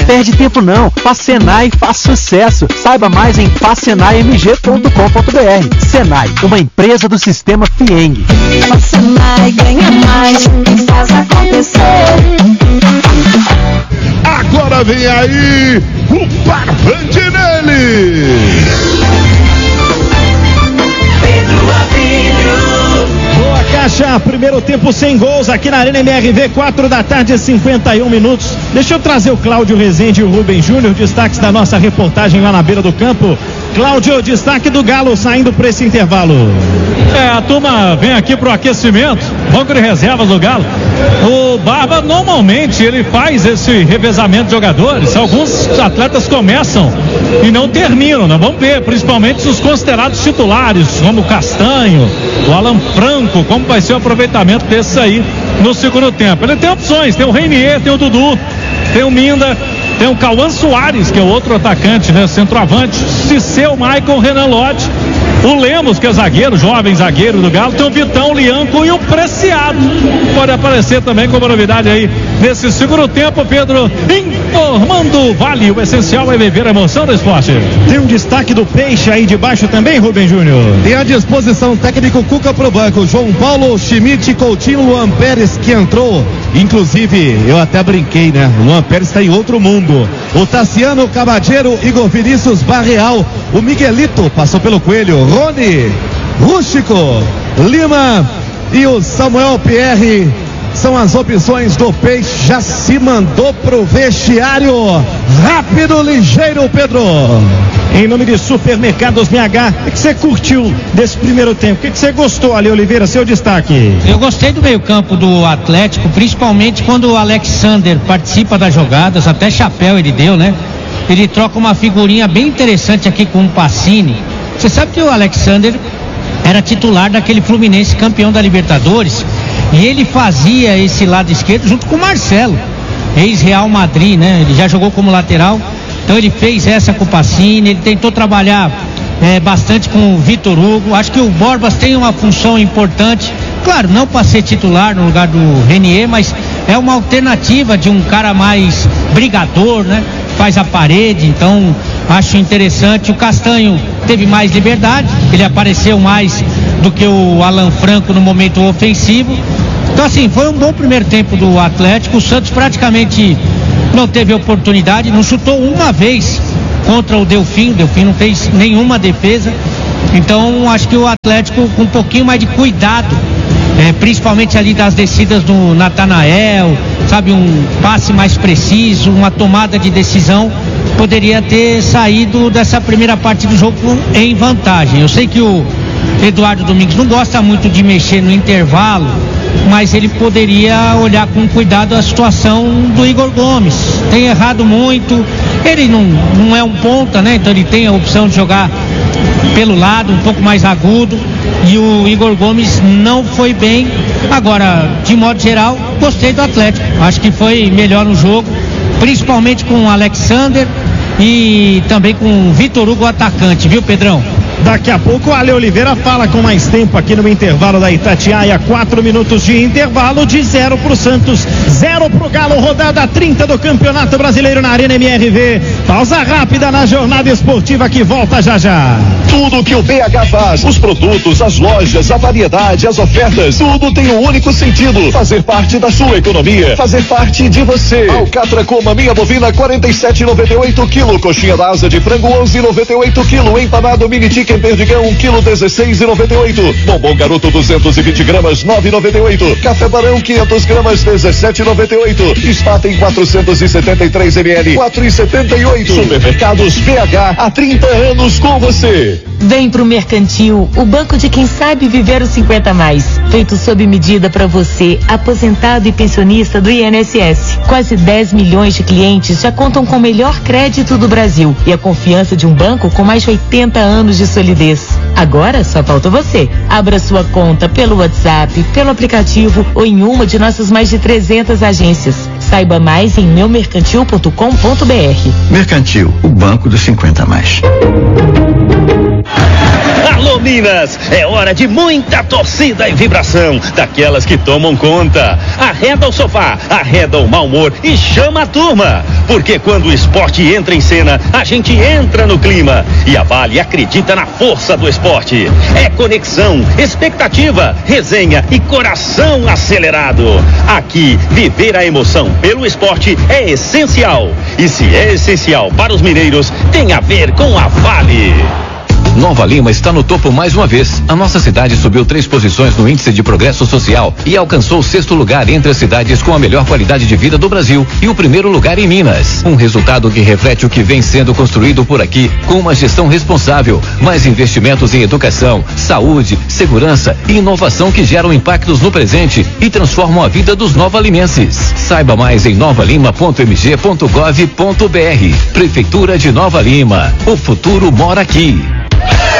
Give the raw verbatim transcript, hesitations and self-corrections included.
Perde tempo não, faz Senai, faz sucesso. Saiba mais em faz senai m g ponto com ponto b r. Senai, uma empresa do sistema Fieng. Faz Senai, ganha mais, faz acontecer. Agora vem aí o Barbante nele. Pedro Avilho. Boa Caixa, primeiro tempo sem gols aqui na Arena M R V, quatro da tarde, cinquenta e um minutos. Deixa eu trazer o Cláudio Rezende e o Rubem Júnior, destaques da nossa reportagem lá na beira do campo. Cláudio, destaque do Galo saindo para esse intervalo. É, a turma vem aqui pro aquecimento, banco de reservas do Galo. O Barba normalmente ele faz esse revezamento de jogadores. Alguns atletas começam e não terminam, né? Vamos ver, principalmente os considerados titulares, como o Castanho, o Alan Franco, como vai ser o aproveitamento desses aí no segundo tempo. Ele tem opções, tem o Reinier, tem o Dudu, tem o Minda, tem o Cauã Soares, que é o outro atacante, né? Centroavante, Ciceu, Maicon, Renan Lodge, o Lemos, que é zagueiro, jovem zagueiro do Galo, tem o Vitão, o Lianco e o Preciado. Pode aparecer também como novidade aí nesse segundo tempo, Pedro, informando Vale, o essencial é viver a emoção do esporte. Tem um destaque do Peixe aí de baixo também, Rubem Júnior. Tem à disposição técnico Cuca pro banco, João Paulo, Schmidt, Coutinho, Luan Pérez que entrou. Inclusive, eu até brinquei, né? O Luan Pérez está em outro mundo. O Tassiano, Cabadeiro, Igor Vinícius, Barreal, o Miguelito passou pelo Coelho, Rony, Rústico, Lima e o Samuel Pierre. São as opções do Peixe, já se mandou pro vestiário. Rápido, ligeiro, Pedro. Em nome de Supermercados B H, o que você curtiu desse primeiro tempo? O que você gostou ali, Oliveira, seu destaque? Eu gostei do meio campo do Atlético, principalmente quando o Alexander participa das jogadas, até chapéu ele deu, né? Ele troca uma figurinha bem interessante aqui com o Pacini. Você sabe que o Alexander era titular daquele Fluminense campeão da Libertadores, e ele fazia esse lado esquerdo junto com o Marcelo, ex-Real Madrid, né? Ele já jogou como lateral, então ele fez essa com o Pacini, ele tentou trabalhar é, bastante com o Vitor Hugo. Acho que o Borbas tem uma função importante, claro, não para ser titular no lugar do Reinier, mas é uma alternativa de um cara mais brigador, né? Faz a parede, então acho interessante. O Castanho teve mais liberdade, ele apareceu mais do que o Alan Franco no momento ofensivo. Então assim, foi um bom primeiro tempo do Atlético. O Santos praticamente não teve oportunidade, não chutou uma vez contra o Delfim, o Delfim não fez nenhuma defesa. Então acho que o Atlético com um pouquinho mais de cuidado, é, principalmente ali das descidas do Natanael, sabe, um passe mais preciso, uma tomada de decisão, poderia ter saído dessa primeira parte do jogo em vantagem. Eu sei que o Eduardo Domingues não gosta muito de mexer no intervalo, mas ele poderia olhar com cuidado a situação do Igor Gomes. Tem errado muito, ele não, não é um ponta, né? Então ele tem a opção de jogar pelo lado, um pouco mais agudo, e o Igor Gomes não foi bem. Agora, de modo geral, gostei do Atlético, acho que foi melhor no jogo, principalmente com o Alexander e também com o Vitor Hugo, atacante, viu, Pedrão? Daqui a pouco o Ale Oliveira fala com mais tempo aqui no intervalo da Itatiaia. Quatro minutos de intervalo, de zero pro Santos, zero pro Galo. Rodada trinta do Campeonato Brasileiro na Arena M R V. Pausa rápida na jornada esportiva que volta já já. Tudo que o B H faz, os produtos, as lojas, a variedade, as ofertas, tudo tem um único sentido: fazer parte da sua economia, fazer parte de você. Alcatra com maminha bovina quarenta e sete e noventa e oito quilo, coxinha da asa de frango onze e noventa e oito quilo, empanado mini chicken perdigão um quilo dezesseis e noventa e oito, bombom garoto duzentos e vinte gramas nove e noventa e oito, café barão quinhentas gramas dezessete e noventa e oito, Spaten quatrocentos e setenta e três mililitros quatro e setenta e oito. Supermercados B H, há trinta anos com você. Vem pro Mercantil, o banco de quem sabe viver os cinquenta mais, feito sob medida para você, aposentado e pensionista do I N S S. Quase dez milhões de clientes já contam com o melhor crédito do Brasil e a confiança de um banco com mais de oitenta anos de solidez. Agora só falta você. Abra sua conta pelo WhatsApp, pelo aplicativo ou em uma de nossas mais de trezentas agências. Saiba mais em meu mercantil ponto com ponto br. Mercantil, o banco dos cinquenta a mais. Alô Minas, é hora de muita torcida e vibração, daquelas que tomam conta. Arreda o sofá, arreda o mau humor e chama a turma, porque quando o esporte entra em cena, a gente entra no clima, e a Vale acredita na força do esporte. É conexão, expectativa, resenha e coração acelerado. Aqui, viver a emoção pelo esporte é essencial, e se é essencial para os mineiros, tem a ver com a Vale. Nova Lima está no topo mais uma vez. A nossa cidade subiu três posições no Índice de Progresso Social e alcançou o sexto lugar entre as cidades com a melhor qualidade de vida do Brasil e o primeiro lugar em Minas. Um resultado que reflete o que vem sendo construído por aqui com uma gestão responsável, mais investimentos em educação, saúde, segurança e inovação que geram impactos no presente e transformam a vida dos novalimenses. Saiba mais em nova lima ponto m g ponto gov ponto br. Prefeitura de Nova Lima. O futuro mora aqui.